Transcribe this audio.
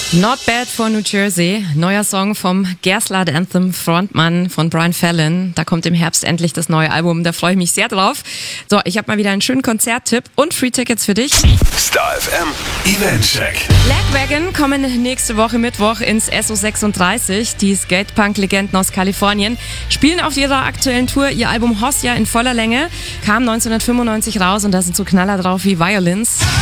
Not Bad for New Jersey, neuer Song vom Gaslight Anthem Frontmann von Brian Fallon. Da kommt im Herbst endlich das neue Album, da freue ich mich sehr drauf. So, ich habe mal wieder einen schönen Konzerttipp und Free-Tickets für dich. Star FM Eventcheck. Lagwagon kommen nächste Woche Mittwoch ins SO36. Die Skatepunk-Legenden aus Kalifornien spielen auf ihrer aktuellen Tour ihr Album Hostia in voller Länge. Kam 1995 raus und da sind so Knaller drauf wie Violence.